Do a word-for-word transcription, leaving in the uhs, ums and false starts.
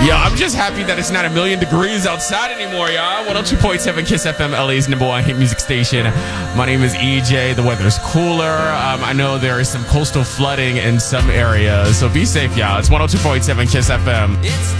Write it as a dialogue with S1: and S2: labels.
S1: Yeah, I'm just happy that it's not a million degrees outside anymore, y'all. one oh two point seven Kiss F M, L A's number one hit music station. My name is E J. The weather's cooler. Um, I know there is some coastal flooding in some areas, so be safe, y'all. It's one oh two point seven Kiss F M.
S2: It's